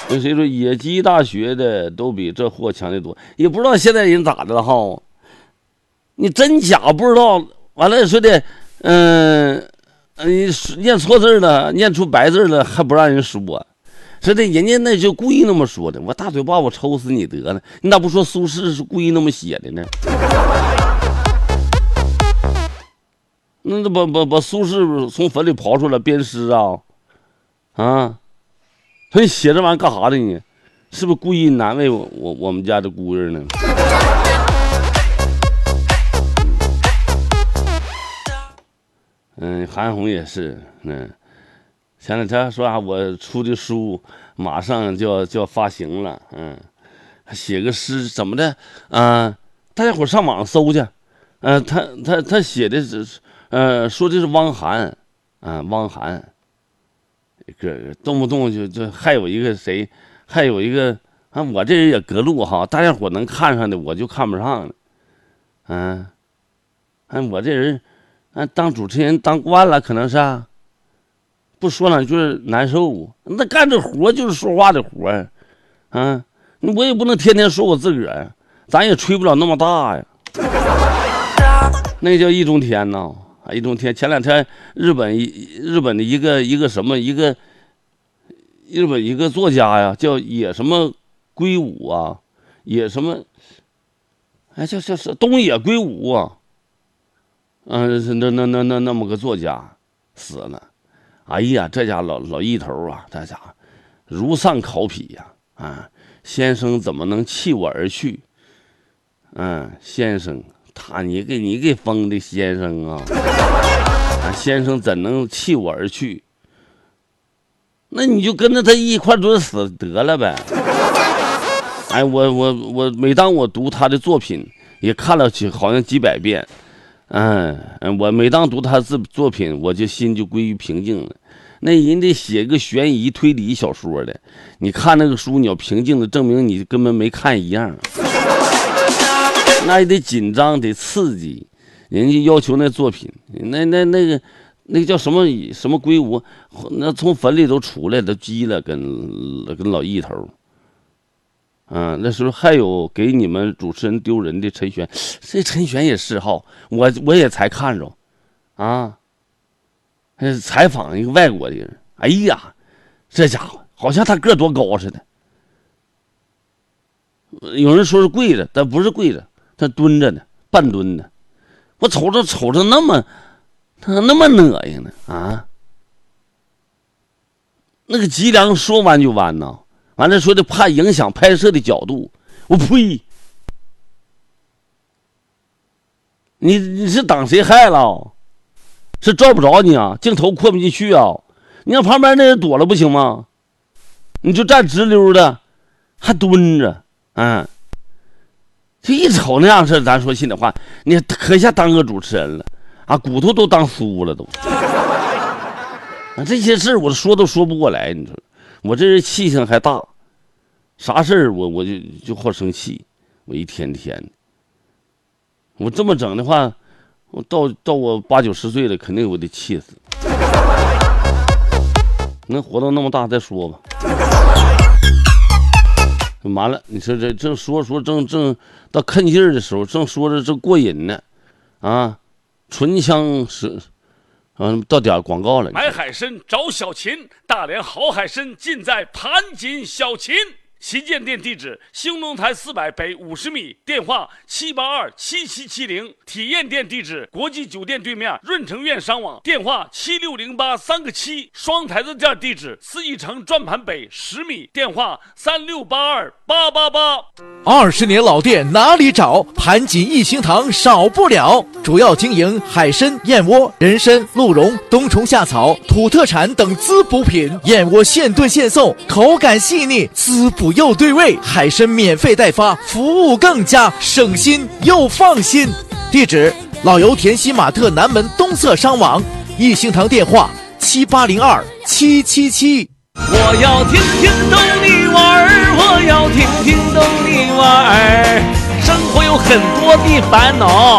有谁说野鸡大学的都比这货强得多？也不知道现在人咋的了哈，你真假不知道。完了说的，你念错字了，念出白字了还不让人说，说的人家那就故意那么说的。我大嘴巴我抽死你得了，你咋不说苏轼是故意那么写的呢？那把苏轼从坟里刨出来鞭尸啊？所以写这玩意儿干啥的呢？是不是故意难为我们家的姑爷呢？韩红也是，前两天说我出的书马上就要发行了，写个诗怎么的大家伙上网上搜去，他写的是说的是汪涵，汪涵，这动不动就还有一个谁，还有一个我这人也隔路哈，大家伙能看上的我就看不上的，我这人。当主持人当惯了，可能是不说两句难受。那干这活就是说话的活我也不能天天说我自个儿，咱也吹不了那么大呀。那叫易中天呐，易中天前两天日本的一个什么日本一个作家呀，叫野什么圭吾啊，野什么叫东野圭吾啊。那么个作家死了，哎呀，这家老一头这家伙如丧考妣呀！先生怎么能弃我而去？先生，你给封的先生啊！先生怎能弃我而去？那你就跟着他一块准死得了呗！我每当我读他的作品，也看了好像几百遍。我每当读他作品，我就心就归于平静了。那人得写个悬疑推理小说的，你看那个书，你要平静的，证明你根本没看一样。那也得紧张，得刺激。人家要求那作品，那个叫什么圭吾，那从坟里都出来了，急了，跟老一头。那时候还有给你们主持人丢人的陈璇，这陈璇也是我也才看着，采访一个外国的人，哎呀，这家伙好像他个多高似的，有人说是跪着，但不是跪着，他蹲着呢，半蹲的，我瞅着那么恶心呢那个脊梁说弯就弯呐。完了说的怕影响拍摄的角度，我呸！你是挡谁害了？是照不着你啊？镜头扩不进去啊？你让旁边那人躲了不行吗？你就站直溜的，还蹲着，就一瞅那样式，咱说心里话，你可下当个主持人了骨头都当酥了都。这些事我都说不过来，你说。我这人气性还大，啥事儿我就好生气，我一天天的，我这么整的话，我到我8、90岁了，肯定我得气死。能活到那么大再说吧。完了，你说这正说正到啃劲儿的时候，正说着正过瘾呢，唇枪舌。到点广告了。 买海参找小秦，大连好海参尽在盘锦小秦。旗舰店地址：兴隆台400北50米，电话782-7770。体验店地址：国际酒店对面润城苑商网，电话7608-3个7。双台子店地址：四义城转盘北10米，电话3682-888。 20年老店哪里找？盘锦一星堂少不了。主要经营海参、燕窝、人参、鹿茸、冬虫夏草、土特产等滋补品。燕窝现炖现送，口感细腻，滋补又对味。海参免费代发，服务更佳，省心又放心。地址：老油田西玛特南门东侧商网。一星堂电话7802-777。 我要听听逗你玩儿，我要听听逗你玩儿。生活有很多的烦恼。